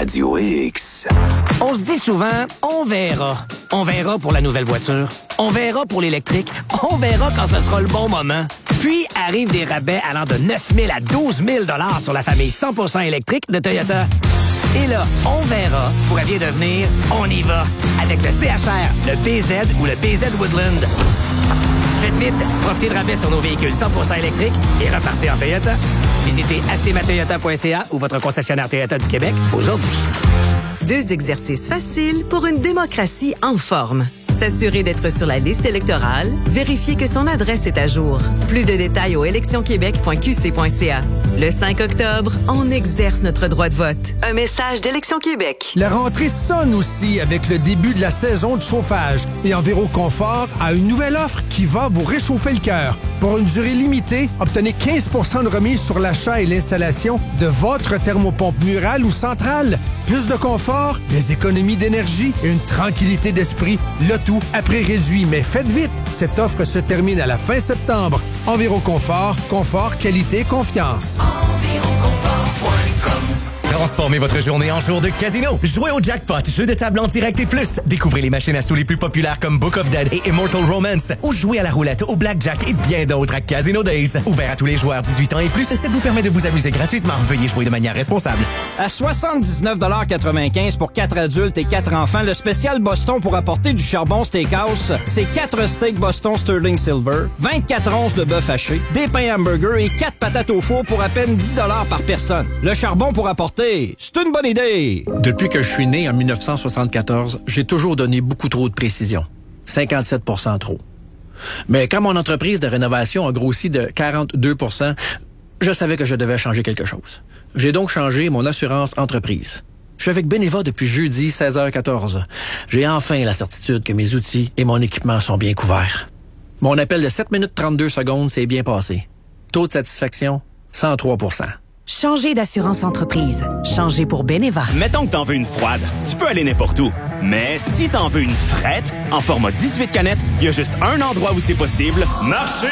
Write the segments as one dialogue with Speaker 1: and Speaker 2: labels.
Speaker 1: Radio X.
Speaker 2: On se dit souvent, on verra. On verra pour la nouvelle voiture. On verra pour l'électrique. On verra quand ce sera le bon moment. Puis arrivent des rabais allant de 9 000 à 12 000 $ sur la famille 100% électrique de Toyota. Et là, on verra pourrait bien devenir on y va avec le CHR, le BZ ou le BZ Woodland. Faites vite, profitez de rabais sur nos véhicules 100% électriques et repartez en Toyota. Visitez achetezmatoyota.ca ou votre concessionnaire Toyota du Québec aujourd'hui.
Speaker 3: 2 exercices faciles pour une démocratie en forme. S'assurer d'être sur la liste électorale, vérifier que son adresse est à jour. Plus de détails au électionquebec.qc.ca. Le 5 octobre, on exerce notre droit de vote. Un message d'Élection Québec.
Speaker 4: La rentrée sonne aussi avec le début de la saison de chauffage. Et Enviroconfort a une nouvelle offre qui va vous réchauffer le cœur. Pour une durée limitée, obtenez 15 % de remise sur l'achat et l'installation de votre thermopompe murale ou centrale. Plus de confort, des économies d'énergie et une tranquillité d'esprit. Le tout à prix réduit. Mais faites vite, cette offre se termine à la fin septembre. Enviroconfort, confort, qualité, confiance.
Speaker 5: Enviroconfort.com. Transformez votre journée en jour de casino. Jouez au jackpot, jeu de table en direct et plus. Découvrez les machines à sous les plus populaires comme Book of Dead et Immortal Romance. Ou jouez à la roulette, au blackjack et bien d'autres à Casino Days. Ouvert à tous les joueurs 18 ans et plus, ça vous permet de vous amuser gratuitement. Veuillez jouer de manière responsable.
Speaker 6: À 79,95 $ pour 4 adultes et 4 enfants, le spécial Boston pour apporter du charbon steakhouse, c'est 4 steaks Boston Sterling Silver, 24 onces de bœuf haché, des pains hamburgers et 4 patates au four pour à peine 10 $ par personne. Le charbon pour apporter, c'est une bonne idée!
Speaker 7: Depuis que je suis né en 1974, j'ai toujours donné beaucoup trop de précision. 57 % trop. Mais quand mon entreprise de rénovation a grossi de 42 %, je savais que je devais changer quelque chose. J'ai donc changé mon assurance entreprise. Je suis avec Beneva depuis jeudi 16h14. J'ai enfin la certitude que mes outils et mon équipement sont bien couverts. Mon appel de 7 minutes 32 secondes s'est bien passé. Taux de satisfaction, 103 %.
Speaker 8: Changez d'assurance entreprise. Changez pour Beneva.
Speaker 9: Mettons que t'en veux une froide. Tu peux aller n'importe où. Mais si t'en veux une frette, en format 18 canettes, il y a juste un endroit où c'est possible. Marché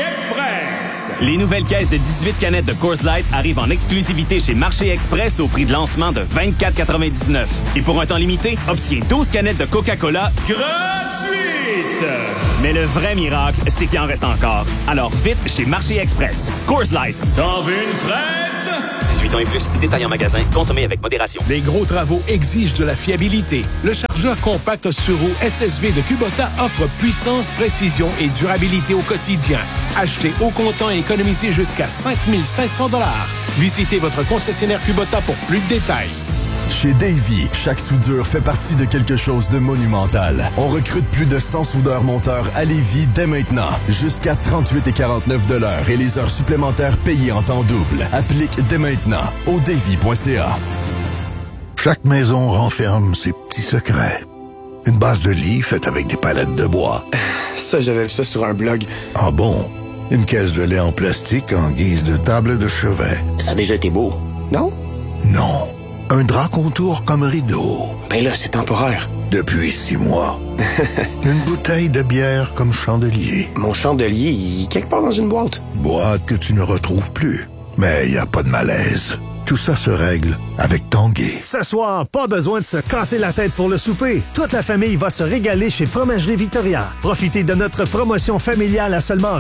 Speaker 9: Express! Les nouvelles caisses de 18 canettes de Coors Light arrivent en exclusivité chez Marché Express au prix de lancement de 24,99. Et pour un temps limité, obtiens 12 canettes de Coca-Cola gratuites! Mais le vrai miracle, c'est qu'il en reste encore. Alors vite chez Marché Express. Coors Light. T'en veux une frette? 18 ans et plus, détails en magasin, consommez avec modération.
Speaker 10: Les gros travaux exigent de la fiabilité. Le chargeur compact sur roue SSV de Kubota offre puissance, précision et durabilité au quotidien. Achetez au comptant et économisez jusqu'à 5 500 $. Visitez votre concessionnaire Kubota pour plus de détails.
Speaker 11: Chez Davy, chaque soudure fait partie de quelque chose de monumental. On recrute plus de 100 soudeurs-monteurs à Lévis dès maintenant. Jusqu'à 38,49 $ et les heures supplémentaires payées en temps double. Applique dès maintenant au davy.ca.
Speaker 12: Chaque maison renferme ses petits secrets. Une base de lit faite avec des palettes de bois.
Speaker 13: Ça, j'avais vu ça sur un blog.
Speaker 12: Ah bon? Une caisse de lait en plastique en guise de table de chevet.
Speaker 13: Ça a déjà été beau, non?
Speaker 12: Non. Un drap contour comme rideau.
Speaker 13: Ben là, c'est temporaire.
Speaker 12: Depuis 6 mois. Une bouteille de bière comme chandelier.
Speaker 13: Mon chandelier, il est quelque part dans une boîte.
Speaker 12: Boîte que tu ne retrouves plus. Mais il n'y a pas de malaise. Tout ça se règle avec Tanguay.
Speaker 14: Ce soir, pas besoin de se casser la tête pour le souper. Toute la famille va se régaler chez Fromagerie Victoria. Profitez de notre promotion familiale à seulement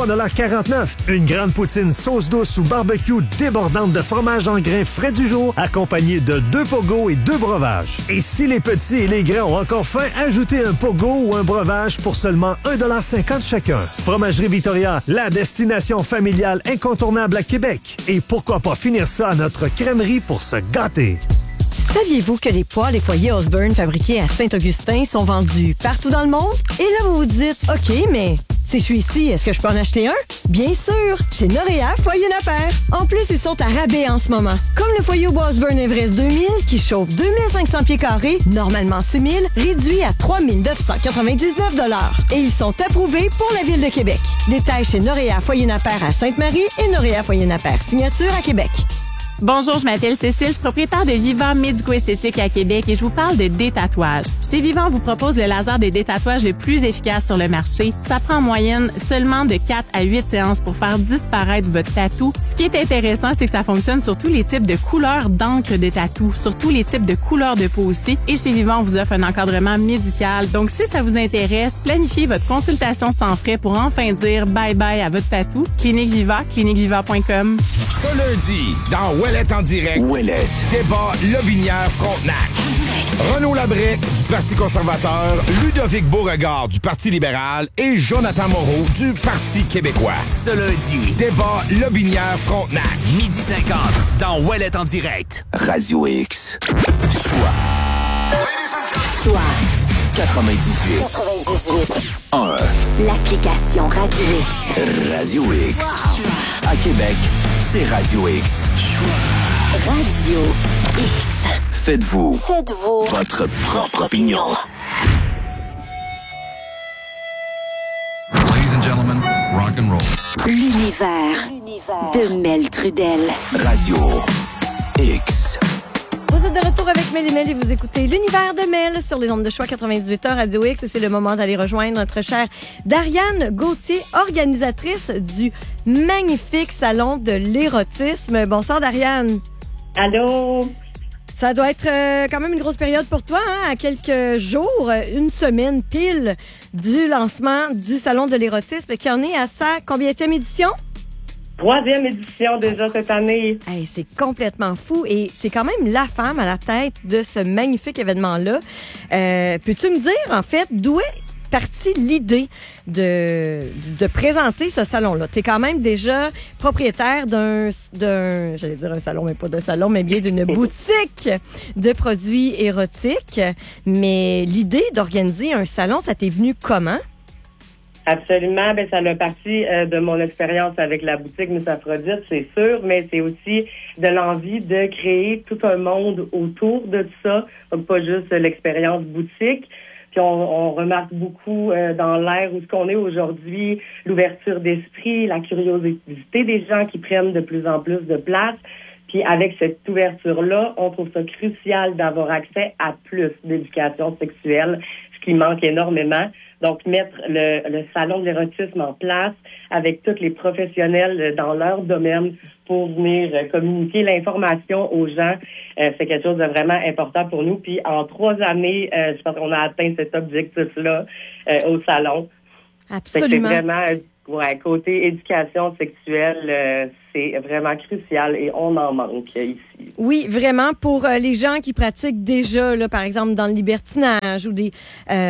Speaker 14: 23,49 $. Une grande poutine sauce douce ou barbecue débordante de fromage en grains frais du jour, accompagnée de 2 pogos et 2 breuvages. Et si les petits et les grands ont encore faim, ajoutez un pogo ou un breuvage pour seulement 1,50 $ chacun. Fromagerie Victoria, la destination familiale incontournable à Québec. Et pourquoi pas finir ça à notre crèmerie pour se gâter.
Speaker 15: Saviez-vous que les poêles et foyers Osborne fabriqués à Saint-Augustin sont vendus partout dans le monde? Et là, vous vous dites, OK, mais si je suis ici, est-ce que je peux en acheter un? Bien sûr! Chez Noréa, Foyer Napper. En plus, ils sont à rabais en ce moment. Comme le foyer Osborne Everest 2000 qui chauffe 2500 pieds carrés, normalement 6000, réduit à 3999 $. Et ils sont approuvés pour la Ville de Québec. Détails chez Noréa Foyer Napper à Sainte-Marie et Noréa Foyer Napper Signature à Québec.
Speaker 1: Bonjour, je m'appelle Cécile, je suis propriétaire de Vivant Médico-Esthétique à Québec et je vous parle de détatouage. Chez Vivant, on vous propose le laser de détatouage le plus efficace sur le marché. Ça prend en moyenne seulement de 4 à 8 séances pour faire disparaître votre tatou. Ce qui est intéressant, c'est que ça fonctionne sur tous les types de couleurs d'encre de tatou, sur tous les types de couleurs de peau aussi. Et chez Vivant, on vous offre un encadrement médical. Donc, si ça vous intéresse, planifiez votre consultation sans frais pour enfin dire bye-bye à votre tatou. Clinique Viva, cliniqueviva.com.
Speaker 16: Ce lundi, dans Ouellette en direct, débat Lobinière-Frontenac. Renaud Labrec du Parti conservateur, Ludovic Beauregard du Parti libéral et Jonathan Moreau du Parti québécois.
Speaker 17: Ce lundi, débat Lobinière-Frontenac, 12h50, dans Ouellette en direct. Radio X.
Speaker 18: Choix
Speaker 17: 98. 1.
Speaker 18: L'application Radio X.
Speaker 17: Radio X. À Québec, c'est Radio X.
Speaker 18: Radio X.
Speaker 17: Faites-vous
Speaker 18: votre
Speaker 17: propre opinion.
Speaker 19: Ladies and gentlemen, rock and roll.
Speaker 18: L'univers de Mel Trudel.
Speaker 17: Radio X.
Speaker 15: Vous êtes de retour avec Mel et Mel et vous écoutez l'univers de Mel sur les ondes de choix 98 heures Radio X et c'est le moment d'aller rejoindre notre chère Dariane Gauthier, organisatrice du magnifique salon de l'érotisme. Bonsoir Dariane.
Speaker 20: Allô.
Speaker 15: Ça doit être quand même une grosse période pour toi, hein? À quelques jours, une semaine pile du lancement du salon de l'érotisme qui en est à sa combienième édition?
Speaker 20: 3e édition déjà cette année.
Speaker 15: Hey, c'est complètement fou et t'es quand même la femme à la tête de ce magnifique événement-là. Peux-tu me dire, en fait, d'où est partie l'idée de présenter ce salon-là? T'es quand même déjà propriétaire d'un j'allais dire un salon, mais pas de salon, mais bien d'une boutique de produits érotiques. Mais l'idée d'organiser un salon, ça t'est venu comment?
Speaker 20: Absolument. Ben, ça a parti de mon expérience avec la boutique Miss Aphrodite, c'est sûr, mais c'est aussi de l'envie de créer tout un monde autour de ça, donc pas juste l'expérience boutique. Puis on remarque beaucoup dans l'ère où ce qu'on est aujourd'hui, l'ouverture d'esprit, la curiosité des gens qui prennent de plus en plus de place. Puis avec cette ouverture-là, on trouve ça crucial d'avoir accès à plus d'éducation sexuelle, ce qui manque énormément. Donc, mettre le salon de l'érotisme en place avec tous les professionnels dans leur domaine pour venir communiquer l'information aux gens, c'est quelque chose de vraiment important pour nous. Puis, en 3 années, je pense qu'on a atteint cet objectif-là au salon.
Speaker 15: Absolument.
Speaker 20: C'est vraiment, côté éducation sexuelle, c'est vraiment crucial et on en manque ici.
Speaker 15: Oui, vraiment, pour les gens qui pratiquent déjà, là, par exemple, dans le libertinage ou des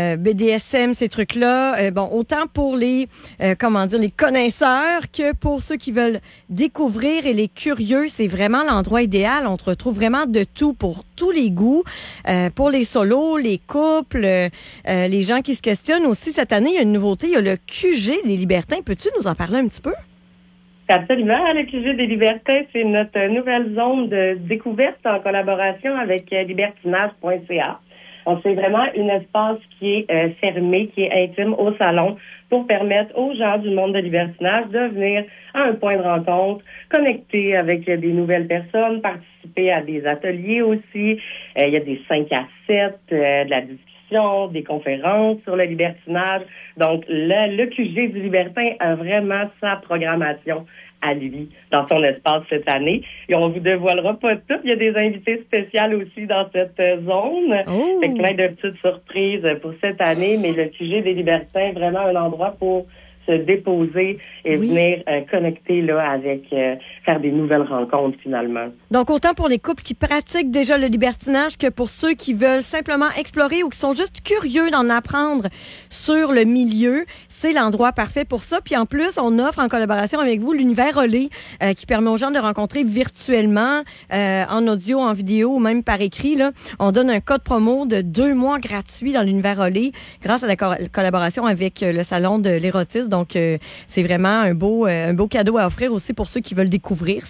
Speaker 15: BDSM, ces trucs-là, bon, autant pour les, les connaisseurs que pour ceux qui veulent découvrir et les curieux, c'est vraiment l'endroit idéal. On te retrouve vraiment de tout pour tous les goûts, pour les solos, les couples, les gens qui se questionnent aussi. Cette année, il y a une nouveauté, il y a le QG des libertins. Peux-tu nous en parler un petit peu?
Speaker 20: Absolument. Le QG des libertins, c'est notre nouvelle zone de découverte en collaboration avec libertinage.ca. Donc, c'est vraiment un espace qui est fermé, qui est intime au salon pour permettre aux gens du monde de libertinage de venir à un point de rencontre, connecter avec des nouvelles personnes, participer à des ateliers aussi. Il y a des 5 à 7, de la discussion, des conférences sur le libertinage. Donc, le QG du libertin a vraiment sa programmation à lui, dans son espace cette année. Et on vous dévoilera pas tout. Il y a des invités spéciaux aussi dans cette zone.
Speaker 15: Oh.
Speaker 20: Fait plein de petites surprises pour cette année, mais le QG des libertins, vraiment un endroit pour se déposer et venir connecter là avec faire des nouvelles rencontres finalement.
Speaker 15: Donc autant pour les couples qui pratiquent déjà le libertinage que pour ceux qui veulent simplement explorer ou qui sont juste curieux d'en apprendre sur le milieu, c'est l'endroit parfait pour ça. Puis en plus, on offre en collaboration avec vous l'univers relais qui permet aux gens de rencontrer virtuellement en audio, en vidéo ou même par écrit là. On donne un code promo de 2 mois gratuits dans l'univers relais grâce à la collaboration avec le salon de l'érotisme. Donc Donc, c'est vraiment un beau cadeau à offrir aussi pour ceux qui veulent découvrir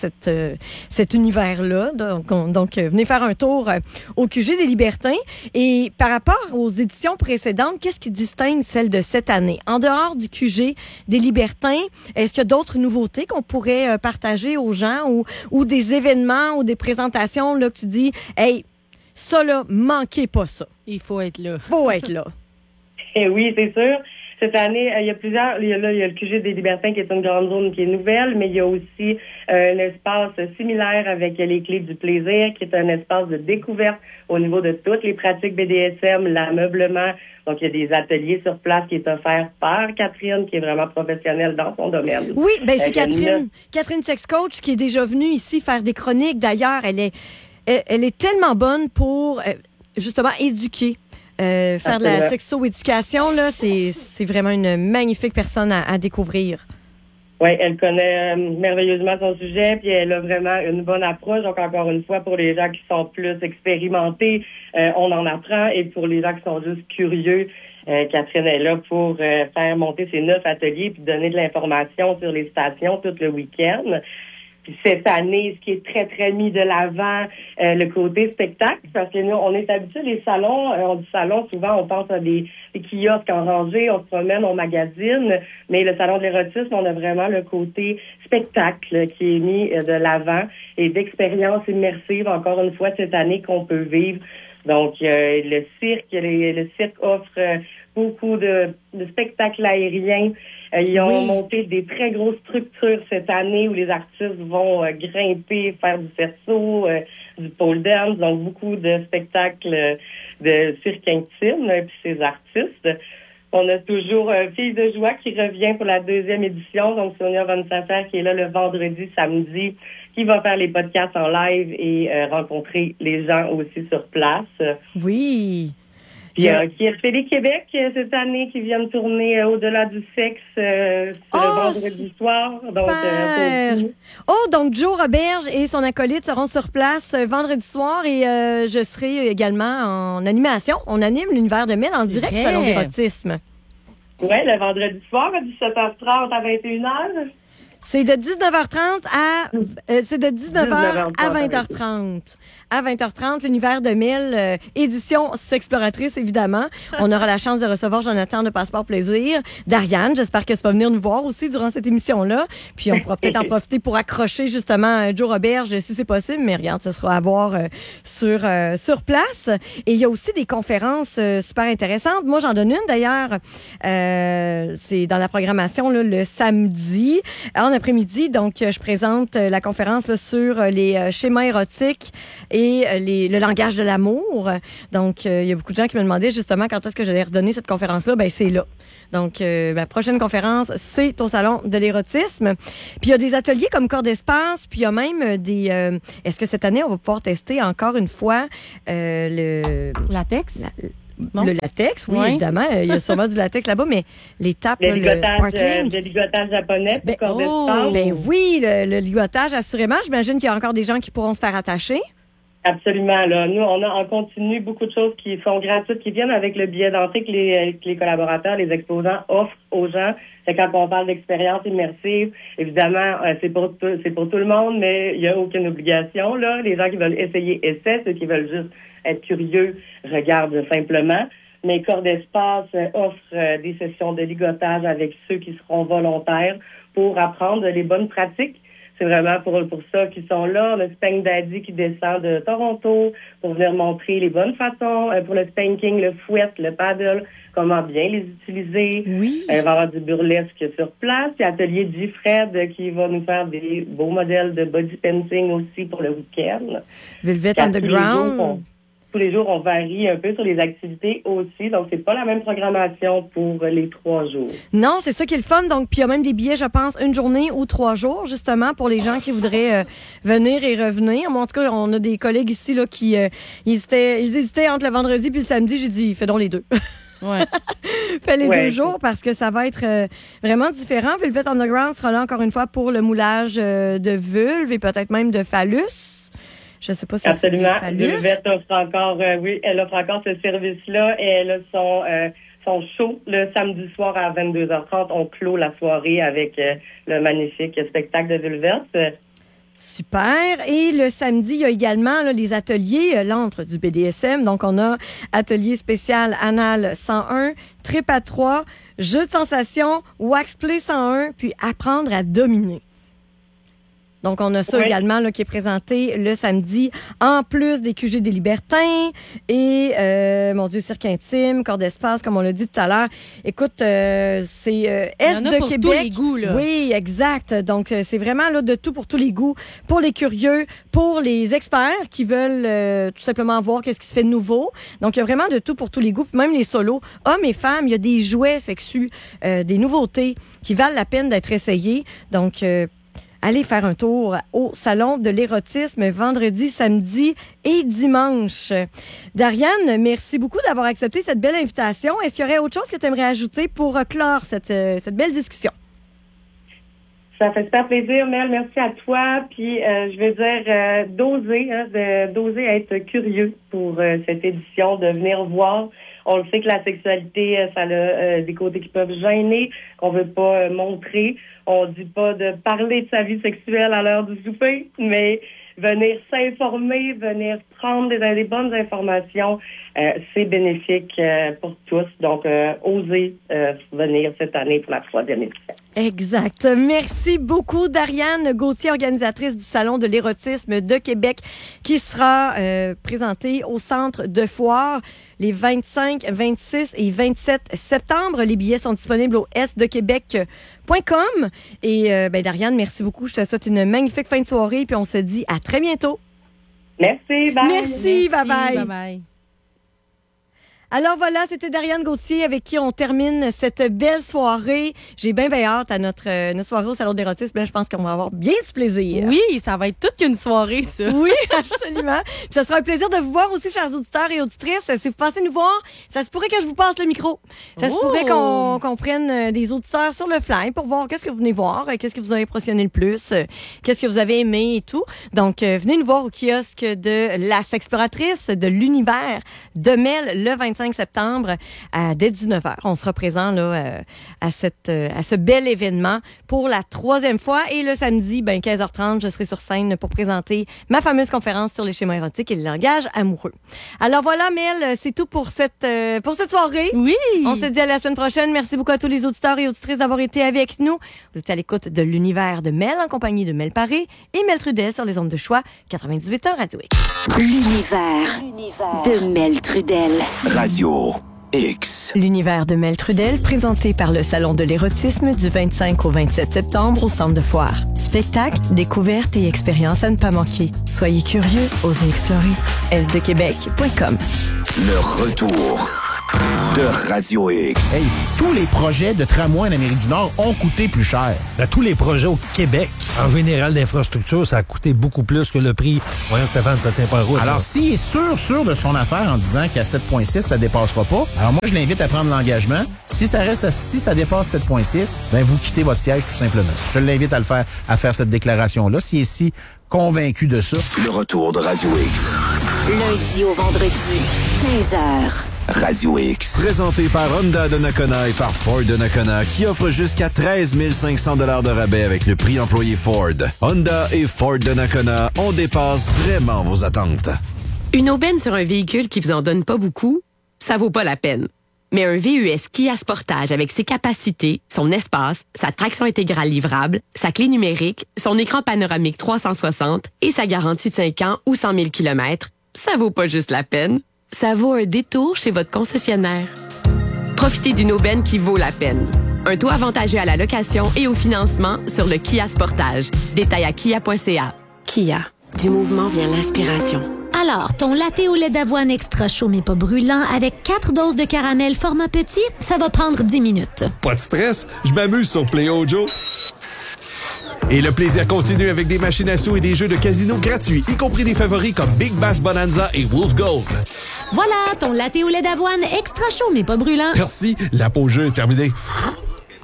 Speaker 15: cet univers-là. Donc, venez faire un tour au QG des Libertins. Et par rapport aux éditions précédentes, qu'est-ce qui distingue celle de cette année? En dehors du QG des Libertins, est-ce qu'il y a d'autres nouveautés qu'on pourrait partager aux gens ou des événements ou des présentations là, que tu dis, hey, ça là, manquez pas ça.
Speaker 2: Il faut être là.
Speaker 15: Faut être là.
Speaker 20: Et oui, c'est sûr. Cette année, il y a plusieurs. Il y a le QG des Libertins qui est une grande zone qui est nouvelle, mais il y a aussi un espace similaire avec les Clés du plaisir, qui est un espace de découverte au niveau de toutes les pratiques BDSM, l'ameublement. Donc, il y a des ateliers sur place qui est offert par Catherine, qui est vraiment professionnelle dans son domaine.
Speaker 15: Oui, ben c'est Catherine Sex Coach, qui est déjà venue ici faire des chroniques. D'ailleurs, elle est tellement bonne pour justement éduquer. Faire de la sexo-éducation, là, c'est vraiment une magnifique personne à découvrir.
Speaker 20: Oui, elle connaît merveilleusement son sujet, puis elle a vraiment une bonne approche. Donc, encore une fois, pour les gens qui sont plus expérimentés, on en apprend. Et pour les gens qui sont juste curieux, Catherine est là pour faire monter ses 9 ateliers puis donner de l'information sur les stations tout le week-end. Puis cette année, ce qui est très, très mis de l'avant, le côté spectacle, parce que nous, on est habitués, les salons, on dit salon, souvent, on pense à des kiosques en rangée, on se promène, on magasine, mais le salon de l'érotisme, on a vraiment le côté spectacle qui est mis de l'avant et d'expérience immersive, encore une fois, cette année qu'on peut vivre. Donc, le cirque offre beaucoup de spectacles aériens. Ils ont monté des très grosses structures cette année où les artistes vont grimper, faire du cerceau, du pole dance, donc beaucoup de spectacles de cirque intime, puis ces artistes. On a toujours Fille de joie qui revient pour la 2e édition, donc Sonia Van Safer qui est là le vendredi, samedi, qui va faire les podcasts en live et rencontrer les gens aussi sur place.
Speaker 15: Oui.
Speaker 20: Puis, qui a fait les Québec cette année, qui viennent tourner Au-delà du sexe le vendredi soir. Donc,
Speaker 15: donc Joe Roberge et son acolyte seront sur place vendredi soir et je serai également en animation. On anime l'univers de Mel en direct du Salon d'érotisme.
Speaker 20: Oui, le vendredi soir à 17h30 à 21h.
Speaker 15: C'est de 19h30 à 20h30. À 20h30, l'univers de Mel, édition Sexploratrice, évidemment. On aura la chance de recevoir Jonathan de Passeport Plaisir, d'Ariane. J'espère que tu vas venir nous voir aussi durant cette émission-là. Puis on pourra peut-être en profiter pour accrocher justement Joe Roberge si c'est possible. Mais regarde, ce sera à voir sur place. Et il y a aussi des conférences super intéressantes. Moi, j'en donne une d'ailleurs. C'est dans la programmation là, le samedi en après-midi. Donc, je présente la conférence là, sur les schémas érotiques et le langage de l'amour. Donc, il y a beaucoup de gens qui me demandaient justement quand est-ce que j'allais redonner cette conférence-là. Ben, c'est là. Donc, ma prochaine conférence, c'est au Salon de l'érotisme. Puis, il y a des ateliers comme Corps d'espace, puis il y a même des... est-ce que cette année, on va pouvoir tester encore une fois le...
Speaker 2: Latex?
Speaker 15: Le latex, oui, évidemment. Il y a sûrement du latex là-bas, mais l'étape, le sparkling.
Speaker 20: Le ligotage japonais, corps d'espace.
Speaker 15: Ben oui, le ligotage, assurément. J'imagine qu'il y a encore des gens qui pourront se faire attacher.
Speaker 20: Absolument. Là, nous, on a en continu beaucoup de choses qui sont gratuites, qui viennent avec le billet d'entrée que les collaborateurs, les exposants offrent aux gens. C'est quand on parle d'expérience immersive, évidemment, c'est pour tout le monde, mais il n'y a aucune obligation. Là, les gens qui veulent essayer, essaient. Ceux qui veulent juste être curieux, regardent simplement. Mais Corps d'espace offre des sessions de ligotage avec ceux qui seront volontaires pour apprendre les bonnes pratiques. C'est vraiment pour ça qu'ils sont là. Le Spank Daddy qui descend de Toronto pour venir montrer les bonnes façons. Pour le spanking, le fouet, le paddle, comment bien les utiliser.
Speaker 15: Oui.
Speaker 20: Il va y avoir du burlesque sur place. Il y a l'atelier G-Fred qui va nous faire des beaux modèles de body painting aussi pour le week-end.
Speaker 15: Velvet Underground.
Speaker 20: Tous les jours, on varie un peu sur les activités aussi. Donc, c'est pas la même programmation pour les 3 jours.
Speaker 15: Non, c'est ça qui est le fun. Donc, puis il y a même des billets, je pense, 1 journée ou 3 jours, justement, pour les gens qui voudraient venir et revenir. Moi, en tout cas, on a des collègues ici là qui ils hésitaient entre le vendredi puis le samedi. J'ai dit, fais donc les deux.
Speaker 2: Ouais.
Speaker 15: Fais les 2 jours parce que ça va être vraiment différent. Velvet Underground sera là encore une fois pour le moulage de vulve et peut-être même de phallus. Je sais pas si
Speaker 20: absolument. Velvet offre encore, elle offre encore ce service-là et elle a son show le samedi soir à 22h30. On clôt la soirée avec le magnifique spectacle de Ville verte.
Speaker 15: Super. Et le samedi, il y a également là, les ateliers, l'antre du BDSM. Donc, on a atelier spécial anal 101, trip à 3, jeu de sensation, wax play 101, puis apprendre à dominer. Donc, on a ça également là, qui est présenté le samedi, en plus des QG des Libertins et, mon Dieu, cirque intime, corps d'espace, comme on l'a dit tout à l'heure. Écoute, c'est Est de Québec.
Speaker 2: Tous les goûts, là.
Speaker 15: Oui, exact. Donc, c'est vraiment là de tout pour tous les goûts, pour les curieux, pour les experts qui veulent tout simplement voir qu'est-ce qui se fait de nouveau. Donc, il y a vraiment de tout pour tous les goûts, même les solos. Hommes et femmes, il y a des jouets sexus, des nouveautés qui valent la peine d'être essayés. Donc, allez faire un tour au Salon de l'érotisme vendredi, samedi et dimanche. Dariane, merci beaucoup d'avoir accepté cette belle invitation. Est-ce qu'il y aurait autre chose que tu aimerais ajouter pour clore cette belle discussion?
Speaker 20: Ça fait super plaisir, Mel. Merci à toi. Puis, je veux dire, d'oser être curieux pour cette édition, de venir voir. On le sait que la sexualité, ça a des côtés qui peuvent gêner, qu'on veut pas montrer. On dit pas de parler de sa vie sexuelle à l'heure du souper, mais venir s'informer, venir prendre des bonnes informations, c'est bénéfique pour tous. Donc, osez venir cette année pour la 3e édition.
Speaker 15: Exact. Merci beaucoup, Dariane Gauthier, organisatrice du Salon de l'érotisme de Québec, qui sera présenté au Centre de Foire les 25, 26 et 27 septembre. Les billets sont disponibles au sdequebec.com. Et Dariane, merci beaucoup. Je te souhaite une magnifique fin de soirée, puis on se dit à très bientôt.
Speaker 20: Merci, bye.
Speaker 15: Merci, bye-bye.
Speaker 2: Bye-bye.
Speaker 15: Alors voilà, c'était Dariane Gauthier avec qui on termine cette belle soirée. J'ai bien hâte à notre soirée au Salon d'érotisme. Là, je pense qu'on va avoir bien du plaisir.
Speaker 2: Oui, ça va être toute qu'une soirée, ça.
Speaker 15: Oui, absolument. Puis ça sera un plaisir de vous voir aussi, chers auditeurs et auditrices. Si vous pensez nous voir, ça se pourrait que je vous passe le micro. Ça se pourrait qu'on prenne des auditeurs sur le fly pour voir qu'est-ce que vous venez voir, qu'est-ce que vous avez impressionné le plus, qu'est-ce que vous avez aimé et tout. Donc, venez nous voir au kiosque de la Sexploratrice de l'univers de Mel le 25 septembre dès 19h. On sera présent là à ce bel événement pour la 3e fois. Et le samedi, 15h30, je serai sur scène pour présenter ma fameuse conférence sur les schémas érotiques et le langage amoureux. Alors voilà, Mel, c'est tout pour cette soirée.
Speaker 2: Oui.
Speaker 15: On se dit à la semaine prochaine. Merci beaucoup à tous les auditeurs et auditrices d'avoir été avec nous. Vous êtes à l'écoute de l'univers de Mel en compagnie de Mel Paré et Mel Trudel sur les ondes de choix 98.1 Radio X.
Speaker 18: L'univers de Mel Trudel.
Speaker 17: Radio X.
Speaker 15: L'univers de Mel Trudel, présenté par le Salon de l'érotisme du 25 au 27 septembre au Centre de Foire. Spectacles, découvertes et expériences à ne pas manquer. Soyez curieux, osez explorer. sdequebec.com.
Speaker 17: Le retour de Radio X.
Speaker 16: Hey, tous les projets de tramway en Amérique du Nord ont coûté plus cher.
Speaker 14: Tous les projets au Québec, en général d'infrastructure, ça a coûté beaucoup plus que le prix. Voyons, Stéphane, ça tient pas route.
Speaker 16: Alors, s'il est sûr de son affaire en disant qu'à 7,6, ça dépassera pas, alors moi, je l'invite à prendre l'engagement. Si ça dépasse 7,6, vous quittez votre siège tout simplement. Je l'invite à faire cette déclaration-là. S'il est si convaincu de ça.
Speaker 17: Le retour de Radio X.
Speaker 18: Lundi au vendredi, 15h.
Speaker 17: Radio X.
Speaker 21: Présenté par Honda de Nakona et par Ford de Nakona, qui offre jusqu'à 13 500 $ de rabais avec le prix employé Ford. Honda et Ford de Nakona, on dépasse vraiment vos attentes.
Speaker 22: Une aubaine sur un véhicule qui vous en donne pas beaucoup, ça vaut pas la peine. Mais un VUS Kia Sportage avec ses capacités, son espace, sa traction intégrale livrable, sa clé numérique, son écran panoramique 360 et sa garantie de 5 ans ou 100 000 km, ça vaut pas juste la peine. Ça vaut un détour chez votre concessionnaire. Profitez d'une aubaine qui vaut la peine. Un taux avantageux à la location et au financement sur le Kia Sportage. Détail à kia.ca. Kia. Du mouvement vient l'inspiration.
Speaker 23: Alors, ton latte au lait d'avoine extra chaud mais pas brûlant avec 4 doses de caramel format petit, ça va prendre 10 minutes.
Speaker 24: Pas de stress, je m'amuse sur Play Ojo. Et le plaisir continue avec des machines à sous et des jeux de casino gratuits, y compris des favoris comme Big Bass Bonanza et Wolf Gold.
Speaker 23: Voilà, ton latte au lait d'avoine extra chaud mais pas brûlant.
Speaker 24: Merci, la pause jeu est terminée.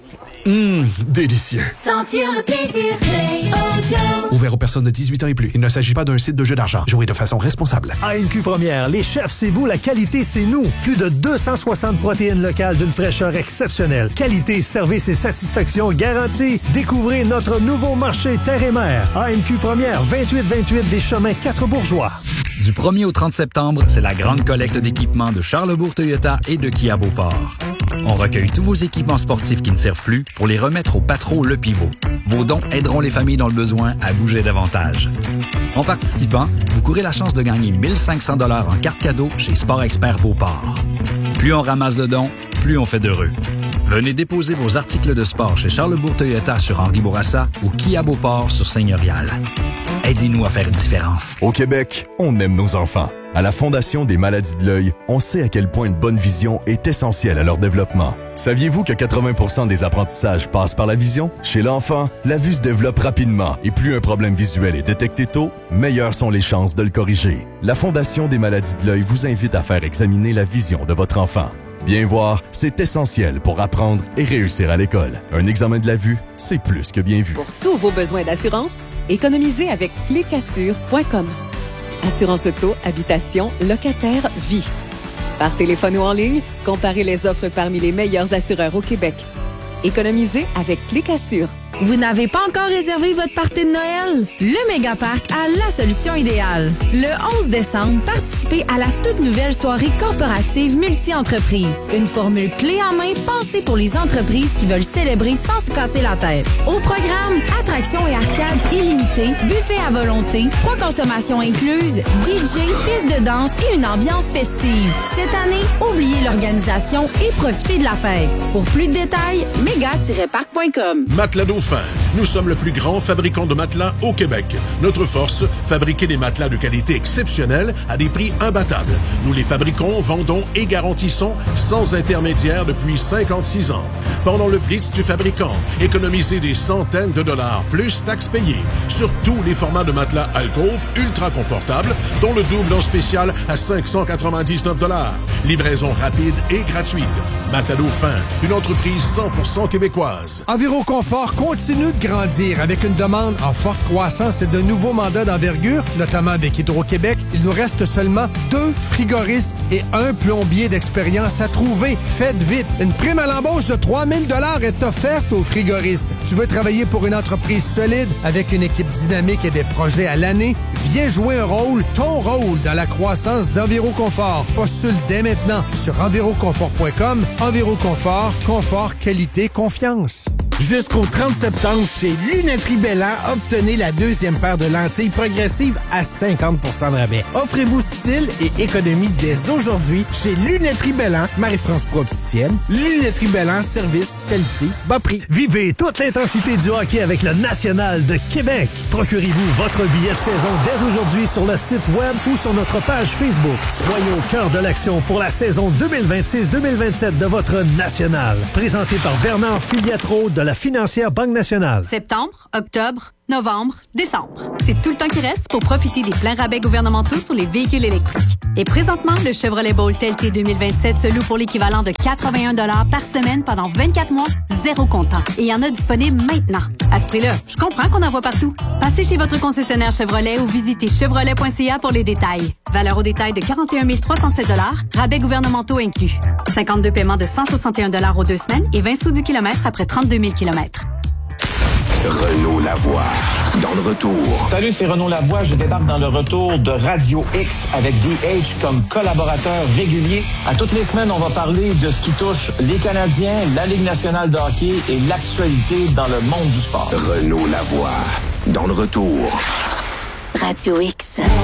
Speaker 24: Délicieux.
Speaker 3: Sentir le plaisir Play-O-Joe.
Speaker 24: Ouvert aux personnes de 18 ans et plus. Il ne s'agit pas d'un site de jeu d'argent. Jouez de façon responsable.
Speaker 14: AMQ Première, les chefs, c'est vous, la qualité, c'est nous. Plus de 260 protéines locales d'une fraîcheur exceptionnelle. Qualité, service et satisfaction garantie. Découvrez notre nouveau marché terre et mer. AMQ Première, 2828 des Chemins 4 Bourgeois.
Speaker 4: Du 1er au 30 septembre, c'est la grande collecte d'équipements de Charlesbourg Toyota et de Kia Beauport. On recueille tous vos équipements sportifs qui ne servent plus pour les remettre au Patro Le Pivot. Vos dons aideront les familles dans le besoin à bouger davantage. En participant, vous courez la chance de gagner 1 500 $ en carte cadeau chez Sport Expert Beauport. Plus on ramasse de dons, plus on fait d'heureux. Venez déposer vos articles de sport chez Charlesbourg Toyota sur Henri Bourassa ou Kia Beauport sur Seigneurial. Aidez-nous à faire une différence.
Speaker 11: Au Québec, on aime nos enfants. À la Fondation des maladies de l'œil, on sait à quel point une bonne vision est essentielle à leur développement. Saviez-vous que 80% des apprentissages passent par la vision? Chez l'enfant, la vue se développe rapidement et plus un problème visuel est détecté tôt, meilleures sont les chances de le corriger. La Fondation des maladies de l'œil vous invite à faire examiner la vision de votre enfant. Bien voir, c'est essentiel pour apprendre et réussir à l'école. Un examen de la vue, c'est plus que bien vu.
Speaker 5: Pour tous vos besoins d'assurance, économisez avec clicassure.com. Assurance auto, habitation, locataire, vie. Par téléphone ou en ligne, comparez les offres parmi les meilleurs assureurs au Québec. Économisez avec Clicassure.
Speaker 6: Vous n'avez pas encore réservé votre party de Noël? Le Mégaparc a la solution idéale. Le 11 décembre, participez à la toute nouvelle soirée corporative multi-entreprises. Une formule clé en main pensée pour les entreprises qui veulent célébrer sans se casser la tête. Au programme, attractions et arcades illimitées, buffet à volonté, 3 consommations incluses, DJ, piste de danse et une ambiance festive. Cette année, oubliez l'organisation et profitez de la fête. Pour plus de détails, méga-parc.com.
Speaker 25: Matelas Dauphin. Nous sommes le plus grand fabricant de matelas au Québec. Notre force, fabriquer des matelas de qualité exceptionnelle à des prix imbattables. Nous les fabriquons, vendons et garantissons sans intermédiaire depuis 56 ans. Pendant le Blitz du fabricant, économisez des centaines de dollars plus taxes payées sur tous les formats de matelas Alcove ultra confortables, dont le double en spécial à 599 $. Livraison rapide et gratuite. Matelas Dauphin, une entreprise 100% québécoise.
Speaker 26: Enviroconfort continue de grandir avec une demande en forte croissance et de nouveaux mandats d'envergure, notamment avec Hydro-Québec. Il nous reste seulement 2 frigoristes et 1 plombier d'expérience à trouver. Faites vite! Une prime à l'embauche de 3 000 $ est offerte aux frigoristes. Tu veux travailler pour une entreprise solide avec une équipe dynamique et des projets à l'année? Viens jouer ton rôle dans la croissance d'Enviroconfort. Postule dès maintenant sur enviroconfort.com. Enviroconfort, confort, qualité, confiance.
Speaker 27: Jusqu'au 30 septembre, chez Lunetterie Belland, obtenez la 2e paire de lentilles progressives à 50 % de rabais. Offrez-vous style et économie dès aujourd'hui chez Lunetterie Belland, Marie-France Pro-Opticienne. Lunetterie Belland, service, qualité, bas prix.
Speaker 14: Vivez toute l'intensité du hockey avec le National de Québec. Procurez-vous votre billet de saison dès aujourd'hui sur le site web ou sur notre page Facebook. Soyez au cœur de l'action pour la saison 2026-2027 de votre National. Présenté par Bernard Filiatro de la Financière Banque Nationale.
Speaker 28: Septembre, octobre, novembre, décembre. C'est tout le temps qui reste pour profiter des pleins rabais gouvernementaux sur les véhicules électriques. Et présentement, le Chevrolet Bolt LT 2027 se loue pour l'équivalent de 81 $ par semaine pendant 24 mois, 0 comptant. Et il y en a disponible maintenant. À ce prix-là, je comprends qu'on en voit partout. Passez chez votre concessionnaire Chevrolet ou visitez chevrolet.ca pour les détails. Valeur au détail de 41 307 $, rabais gouvernementaux inclus. 52 paiements de 161 $ aux 2 semaines et 20 sous du kilomètre après 32 000 km.
Speaker 17: Renaud Lavoie, dans le retour.
Speaker 29: Salut, c'est Renaud Lavoie. Je débarque dans le retour de Radio X avec DH comme collaborateur régulier. À toutes les semaines, on va parler de ce qui touche les Canadiens, la Ligue nationale de hockey et l'actualité dans le monde du sport.
Speaker 17: Renaud Lavoie, dans le retour.
Speaker 18: Radio X.